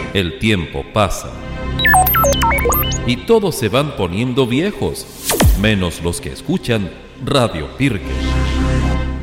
El tiempo pasa y todos se van poniendo viejos, menos los que escuchan Radio Pirque.